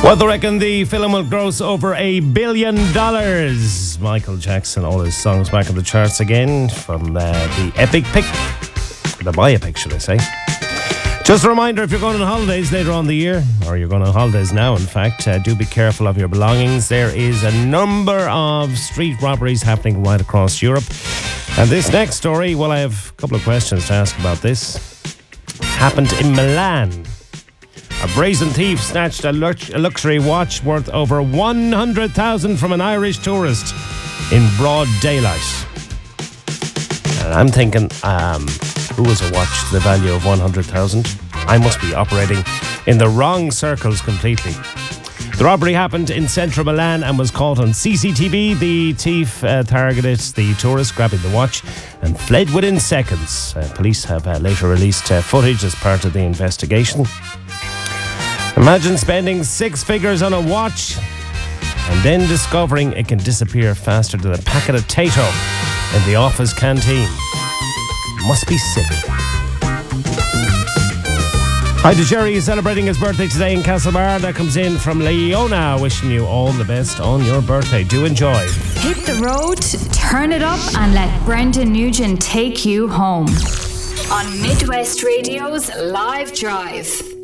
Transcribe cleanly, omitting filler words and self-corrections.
What they reckon the film will gross over $1 billion? Michael Jackson, all his songs back in the charts again from the epic pick, the biopic, should I say. Just a reminder, if you're going on holidays later on the year, or you're going on holidays now, in fact, do be careful of your belongings. There is a number of street robberies happening right across Europe. And this next story, well, I have a couple of questions to ask about this. Happened in Milan. A brazen thief snatched a luxury watch worth over 100,000 from an Irish tourist in broad daylight. And I'm thinking, who was a watch to the value of 100,000? I must be operating in the wrong circles completely. The robbery happened in central Milan and was caught on CCTV. The thief targeted the tourist, grabbing the watch, and fled within seconds. Police have later released footage as part of the investigation. Imagine spending 6 figures on a watch and then discovering it can disappear faster than a packet of Tato in the office canteen. Must be sick. Hi to Jerry, celebrating his birthday today in Castlebar. That comes in from Leona, wishing you all the best on your birthday. Do enjoy. Hit the road, turn it up, and let Brendan Nugent take you home on Midwest Radio's Live Drive.